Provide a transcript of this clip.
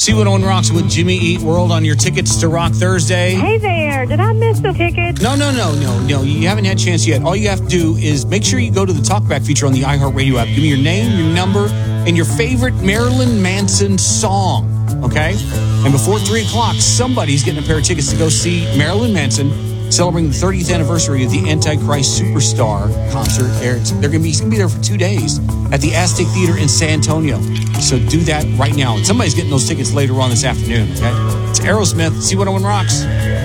C101 Rocks with Jimmy Eat World on your tickets to Rock Thursday. Hey there, did I miss the ticket? No. You haven't had a chance yet. All you have to do is make sure you go to the Talkback feature on the iHeartRadio app. Give me your name, your number, and your favorite Marilyn Manson song, okay? And before 3 o'clock, somebody's getting a pair of tickets to go see Marilyn Manson celebrating the 30th anniversary of the Antichrist Superstar concert. They're going to be there for 2 days at the Aztec Theater in San Antonio. So do that right now. And somebody's getting those tickets later on this afternoon, okay? It's Aerosmith, C101 Rocks.